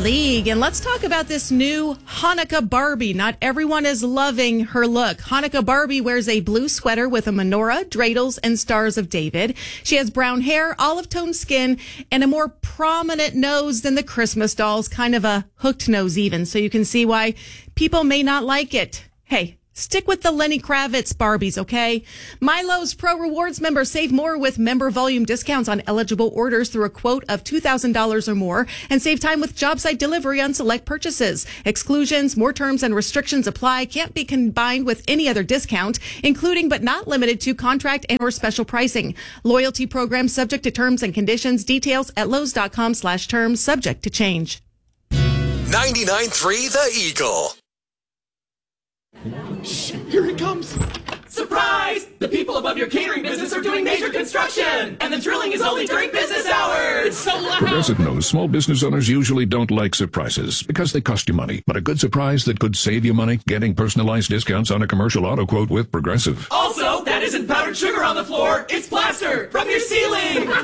League. And let's talk about this new Hanukkah Barbie. Not everyone is loving her look. Hanukkah Barbie wears a blue sweater with a menorah, dreidels, and stars of David. She has brown hair, olive-toned skin, and a more prominent nose than the Christmas dolls, kind of a hooked nose even. So you can see why people may not like it. Hey, stick with the Lenny Kravitz Barbies, okay? Milo's Pro Rewards members save more with member volume discounts on eligible orders through a quote of $2,000 or more, and save time with job site delivery on select purchases. Exclusions, more terms and restrictions apply. Can't be combined with any other discount, including but not limited to contract and or special pricing. Loyalty program subject to terms and conditions. Details at Lowe's.com/terms, subject to change. 99.3 The Eagle. Shh, here it comes. Surprise! The people above your catering business are doing major construction, and the drilling is only during business hours. It's so loud. Progressive knows small business owners usually don't like surprises because they cost you money. But a good surprise that could save you money? Getting personalized discounts on a commercial auto quote with Progressive. Also, that isn't powdered sugar on the floor. It's plaster from your ceiling.